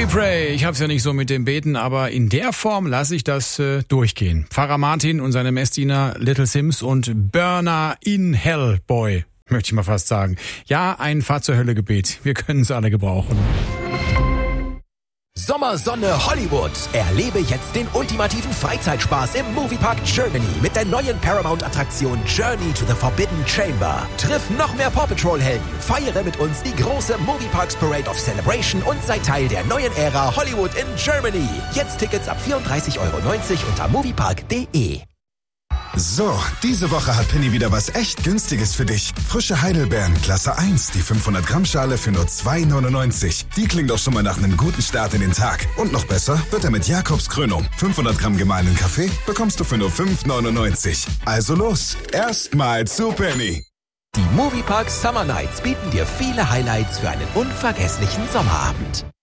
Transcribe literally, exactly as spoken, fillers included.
Pray. Ich hab's ja nicht so mit dem Beten, aber in der Form lasse ich das äh, durchgehen. Pfarrer Martin und seine Messdiener Little Sims und Burner in Hell Boy, möchte ich mal fast sagen. Ja, ein Fahr zur Hölle Gebet. Wir können es alle gebrauchen. Sommersonne Hollywood. Erlebe jetzt den ultimativen Freizeitspaß im Moviepark Germany mit der neuen Paramount-Attraktion Journey to the Forbidden Chamber. Triff noch mehr Paw Patrol-Helden, feiere mit uns die große Movieparks Parade of Celebration und sei Teil der neuen Ära Hollywood in Germany. Jetzt Tickets ab vierunddreißig Euro neunzig unter moviepark punkt de. So, diese Woche hat Penny wieder was echt Günstiges für dich. Frische Heidelbeeren, Klasse eins, die fünfhundert Gramm Schale für nur zwei neunundneunzig. Die klingt doch schon mal nach einem guten Start in den Tag. Und noch besser wird er mit Jakobs Krönung. fünfhundert Gramm gemahlenen Kaffee bekommst du für nur fünf neunundneunzig. Also los, erstmal zu Penny. Die Moviepark Summer Nights bieten dir viele Highlights für einen unvergesslichen Sommerabend.